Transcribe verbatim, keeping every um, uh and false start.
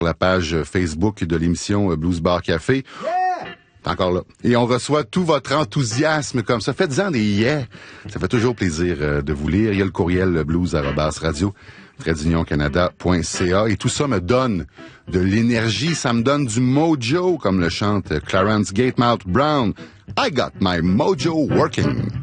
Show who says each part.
Speaker 1: la page Facebook de l'émission Blues Bar Café. Encore là. Et on reçoit tout votre enthousiasme comme ça. Faites-en des yeah. Ça fait toujours plaisir euh, de vous lire. Il y a le courriel blues arobase radio tiret union canada point c a et tout ça me donne de l'énergie. Ça me donne du mojo, comme le chante Clarence Gatemouth Brown. I got my mojo working.